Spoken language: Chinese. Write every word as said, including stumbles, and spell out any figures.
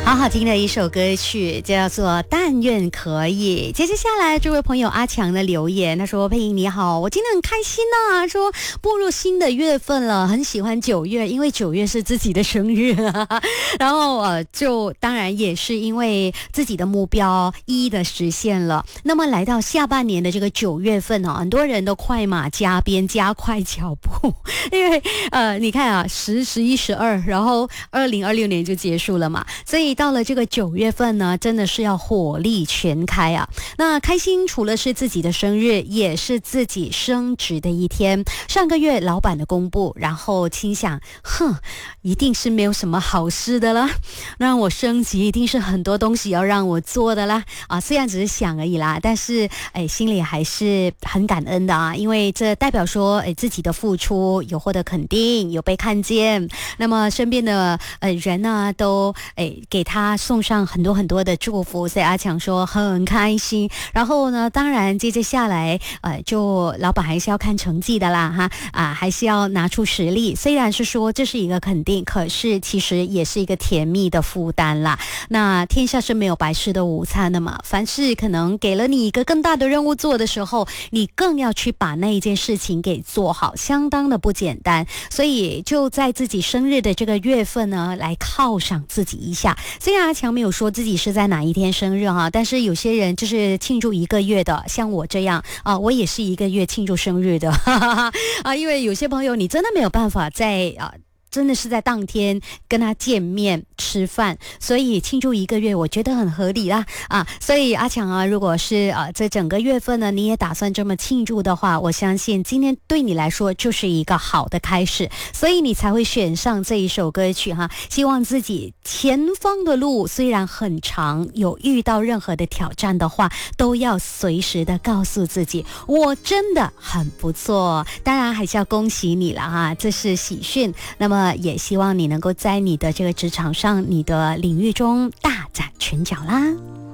好好听的一首歌曲，叫做《但愿可以》。接着下来，这位朋友阿强的留言，他说：“佩莹你好，我今天很开心呐、啊，说步入新的月份了，很喜欢九月，因为九月是自己的生日，然后呃，就当然也是因为自己的目标一一的实现了。那么来到下半年的这个九月份啊，很多人都快马加鞭，加快脚步，因为呃，你看啊，十、十一、十二，然后二零二六年就结束了嘛，所以到了这个九月份呢，真的是要火力全开啊！那开心除了是自己的生日，也是自己升职的一天。上个月老板的公布，然后心想，哼，一定是没有什么好事的啦，让我升级一定是很多东西要让我做的啦啊！虽然只是想而已啦，但是哎，心里还是很感恩的啊，因为这代表说哎自己的付出有获得肯定，有被看见。那么身边的呃人呢，都哎给他送上很多很多的祝福，所以阿强说很开心。然后呢，当然接着下来，呃，就老板还是要看成绩的啦，哈啊，还是要拿出实力。虽然是说这是一个肯定，可是其实也是一个甜蜜的负担啦。那天下是没有白吃的午餐的嘛，凡是可能给了你一个更大的任务做的时候，你更要去把那一件事情给做好，相当的不简单。所以就在自己生日的这个月份呢，来犒赏自己一下。虽然阿强没有说自己是在哪一天生日哈，但是有些人就是庆祝一个月的，像我这样啊，我也是一个月庆祝生日的哈哈哈啊，因为有些朋友你真的没有办法在啊。真的是在当天跟他见面吃饭，所以庆祝一个月我觉得很合理啦啊！所以阿强啊，如果是啊这整个月份呢，你也打算这么庆祝的话，我相信今天对你来说就是一个好的开始，所以你才会选上这一首歌曲哈。希望自己前方的路虽然很长，有遇到任何的挑战的话，都要随时的告诉自己，我真的很不错。当然还是要恭喜你了哈，这是喜讯。那么也希望你能够在你的这个职场上，你的领域中大展拳脚啦。